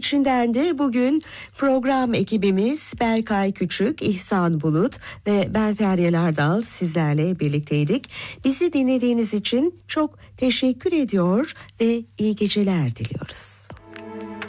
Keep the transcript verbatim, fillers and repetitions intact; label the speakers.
Speaker 1: içinden de bugün program ekibimiz Berkay Küçük, İhsan Bulut ve ben Feryal Ardal sizlerle birlikteydik. Bizi dinlediğiniz için çok teşekkür ediyor ve iyi geceler diliyoruz.